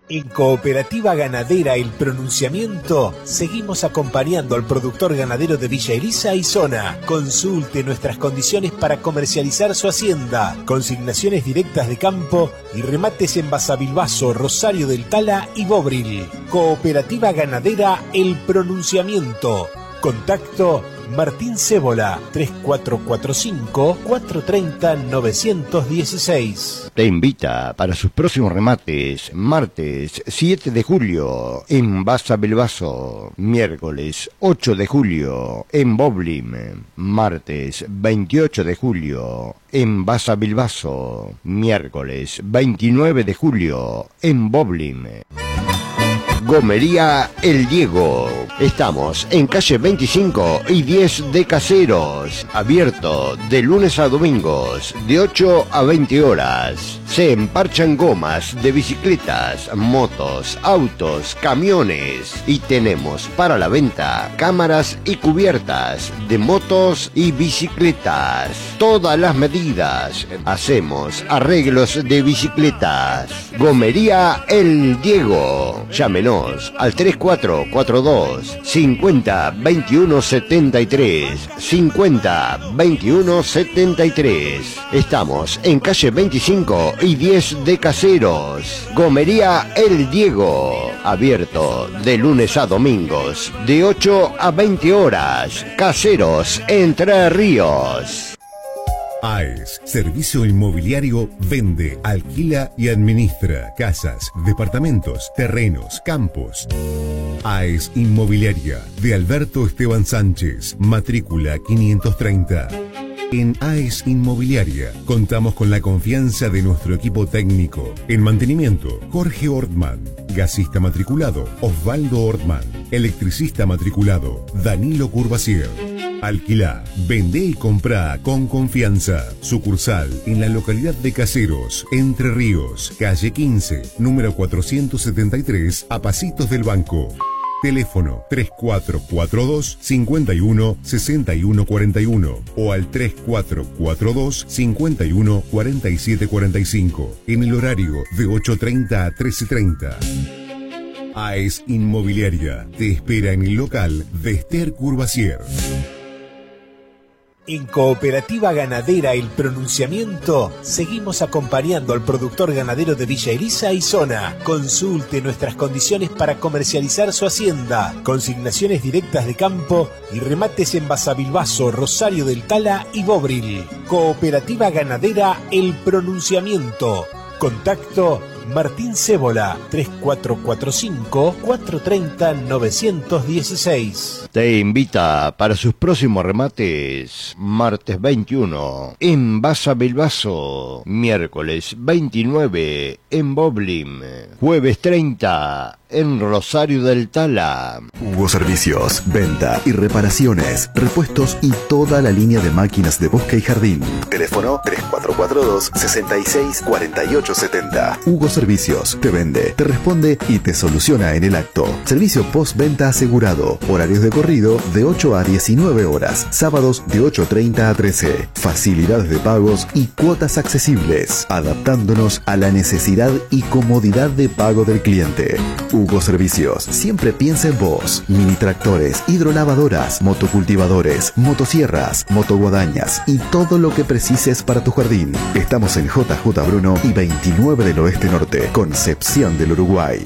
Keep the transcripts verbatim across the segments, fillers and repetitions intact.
En Cooperativa Ganadera El Pronunciamiento seguimos acompañando al productor ganadero de Villa Elisa y zona. Consulte nuestras condiciones para comercializar su hacienda, consignaciones directas de campo y remates en Basavilbaso, Rosario del Tala y Bobril. Cooperativa Ganadera El Pronunciamiento. Contacto Martín Cébola, tres cuatro cuatro cinco, cuatro tres cero, nueve uno seis. Te invita para sus próximos remates, martes siete de julio en Basavilbaso, miércoles ocho de julio en Boblim, martes veintiocho de julio en Basavilbaso, miércoles veintinueve de julio en Boblim. Gomería El Diego. Estamos en calle veinticinco y diez de Caseros. Abierto de lunes a domingos, de ocho a veinte horas. Se emparchan gomas de bicicletas, motos, autos, camiones. Y tenemos para la venta cámaras y cubiertas de motos y bicicletas. Todas las medidas. Hacemos arreglos de bicicletas. Gomería El Diego. Llámenos al tres cuatro cuatro dos, cincuenta, veintiuno, setenta y tres, cincuenta, veintiuno, setenta y tres. Estamos en calle veinticinco y diez de Caseros. Gomería El Diego. Abierto de lunes a domingos, de ocho a veinte horas. Caseros, Entre Ríos. A E S, Servicio Inmobiliario, vende, alquila y administra casas, departamentos, terrenos, campos. A E S Inmobiliaria, de Alberto Esteban Sánchez, matrícula quinientos treinta. En A E S Inmobiliaria contamos con la confianza de nuestro equipo técnico. En mantenimiento, Jorge Ortman. Gasista matriculado, Osvaldo Ortman. Electricista matriculado, Danilo Curvacier. Alquilá, vendé y comprá con confianza. Sucursal en la localidad de Caseros, Entre Ríos, calle quince, número cuatrocientos setenta y tres, a pasitos del banco. Teléfono tres cuatro cuatro dos, cincuenta y uno, sesenta y uno cuarenta y uno o al tres cuatro cuatro dos, cincuenta y uno, cuarenta y siete cuarenta y cinco en el horario de ocho treinta a trece treinta. A E S Inmobiliaria te espera en el local de Esther Curvacier. En Cooperativa Ganadera El Pronunciamiento seguimos acompañando al productor ganadero de Villa Elisa y zona. Consulte nuestras condiciones para comercializar su hacienda, consignaciones directas de campo y remates en Basavilbaso, Rosario del Tala y Bobril. Cooperativa Ganadera El Pronunciamiento. Contacto Martín Cébola, tres cuatro cuatro cinco, cuatro tres cero, nueve uno seis. Te invita para sus próximos remates, martes veintiuno en Basavilbaso, miércoles veintinueve en Boblim, jueves treinta en Rosario del Tala. Hugo Servicios, venta y reparaciones, repuestos y toda la línea de máquinas de bosque y jardín. Teléfono tres cuatro cuatro dos, sesenta y seis, cuarenta y ocho setenta. Hugo Servicios te vende, te responde y te soluciona en el acto. Servicio postventa asegurado. Horarios de corrido de ocho a diecinueve horas. Sábados de ocho treinta a trece. Facilidades de pagos y cuotas accesibles, adaptándonos a la necesidad y comodidad de pago del cliente. Hugo Servicios siempre piensa en vos. Mini tractores, hidrolavadoras, motocultivadores, motosierras, motoguadañas y todo lo que precises para tu jardín. Estamos en J J Bruno y veintinueve del Oeste Norte, Concepción del Uruguay.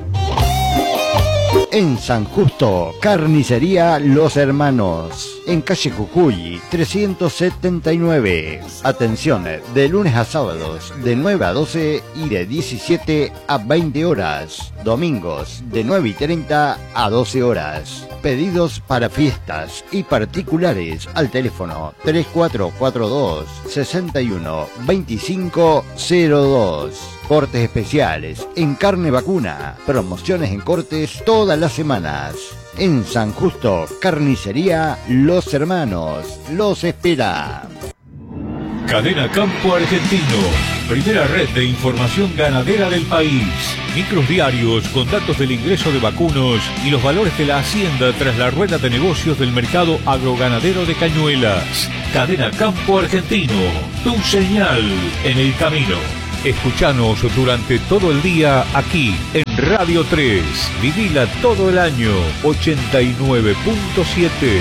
En San Justo, Carnicería Los Hermanos. En calle Jujuy, trescientos setenta y nueve. Atención, de lunes a sábados, de nueve a doce y de diecisiete a veinte horas. Domingos, de nueve y treinta a doce horas. Pedidos para fiestas y particulares al teléfono tres cuatro cuatro dos, sesenta y uno, veinticinco cero dos. Cortes especiales en carne vacuna. Promociones en cortes todas las semanas. En San Justo, Carnicería Los Hermanos. Los espera. Cadena Campo Argentino, primera red de información ganadera del país. Micros diarios con datos del ingreso de vacunos y los valores de la hacienda tras la rueda de negocios del mercado agroganadero de Cañuelas. Cadena Campo Argentino, tu señal en el camino. Escuchanos durante todo el día aquí en Radio tres. Vivila todo el año, ochenta y nueve punto siete.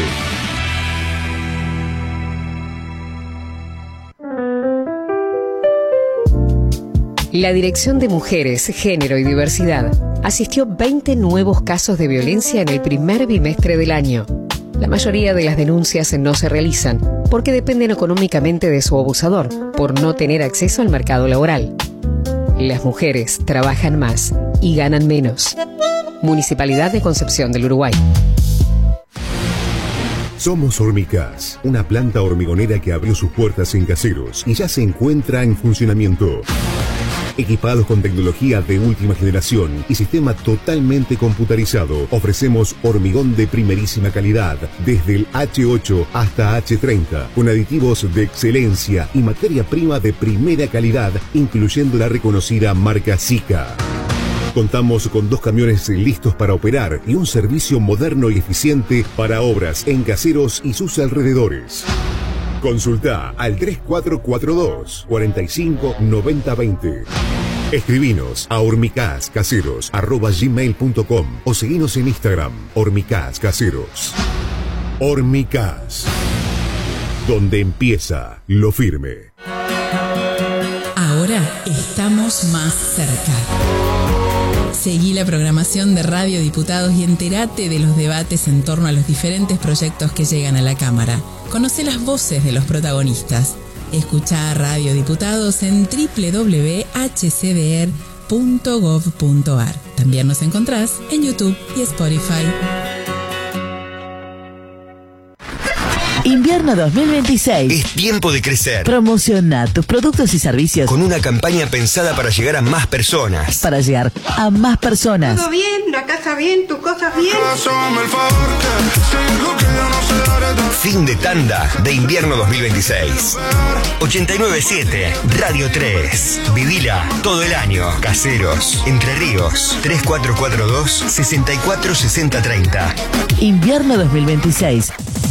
La Dirección de Mujeres, Género y Diversidad asistió veinte nuevos casos de violencia en el primer bimestre del año. La mayoría de las denuncias no se realizan porque dependen económicamente de su abusador por no tener acceso al mercado laboral. Las mujeres trabajan más y ganan menos. Municipalidad de Concepción del Uruguay. Somos Hormicas, una planta hormigonera que abrió sus puertas en Caseros y ya se encuentra en funcionamiento. Equipados con tecnología de última generación y sistema totalmente computarizado, ofrecemos hormigón de primerísima calidad, desde el hache ocho hasta hache treinta, con aditivos de excelencia y materia prima de primera calidad, incluyendo la reconocida marca Sika. Contamos con dos camiones listos para operar y un servicio moderno y eficiente para obras en Caseros y sus alrededores. Consulta al tres cuatro cuatro dos, cuatro cinco nueve cero dos cero. Escribinos a hormicascaseros arroba gmail punto com o seguinos en Instagram, hormicascaseros. Hormicas, donde empieza lo firme. Ahora estamos más cerca. Seguí la programación de Radio Diputados y entérate de los debates en torno a los diferentes proyectos que llegan a la Cámara. Conoce las voces de los protagonistas. Escuchá a Radio Diputados en doble u doble u doble u punto h c d r punto gov punto a r. También nos encontrás en YouTube y Spotify. Invierno dos mil veintiséis. Es tiempo de crecer. Promociona tus productos y servicios con una campaña pensada para llegar a más personas. Para llegar a más personas. Todo bien, la casa bien, tus cosas bien. Fin de tanda de invierno dos mil veintiséis. ochenta y nueve punto siete, Radio tres. Vivila todo el año. Caseros, Entre Ríos. tres cuatro cuatro dos, seis cuatro seis cero tres cero. Invierno dos mil veintiséis.